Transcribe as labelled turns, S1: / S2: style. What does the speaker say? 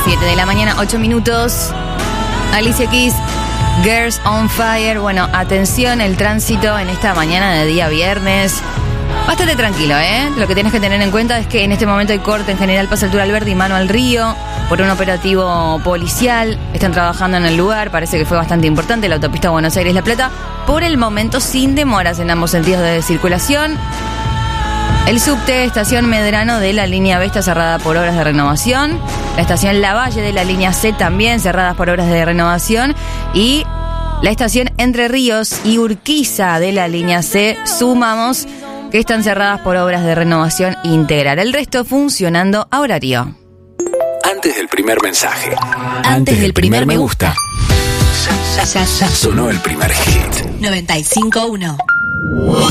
S1: 7 de la mañana, 8 minutos. Alicia Keys, Girls on Fire. Bueno, atención, el tránsito en esta mañana de día viernes. Bastante tranquilo, ¿eh? Lo que tienes que tener en cuenta es que en este momento hay corte en General Paz Altura Alberdi y Mano al Río por un operativo policial. Están trabajando en el lugar, parece que fue bastante importante. La autopista Buenos Aires-La Plata, por el momento sin demoras en ambos sentidos de circulación. El subte, estación Medrano de la línea B está cerrada por obras de renovación. La estación Lavalle de la línea C también cerradas por obras de renovación. Y la estación Entre Ríos y Urquiza de la línea C, sumamos que están cerradas por obras de renovación integral. El resto funcionando a horario.
S2: Antes del primer mensaje.
S1: Antes del primer me gusta.
S2: Sonó el primer hit.
S3: 95.1.